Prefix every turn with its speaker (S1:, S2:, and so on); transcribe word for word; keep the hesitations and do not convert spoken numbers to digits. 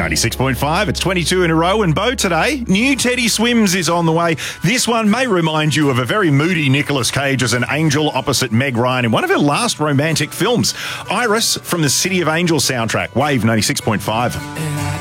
S1: ninety-six point five, it's twenty-two in a row, and Bo today, new Teddy Swims is on the way. This one may remind you of a very moody Nicolas Cage as an angel opposite Meg Ryan in one of her last romantic films. Iris from the City of Angels soundtrack. Wave ninety-six point five.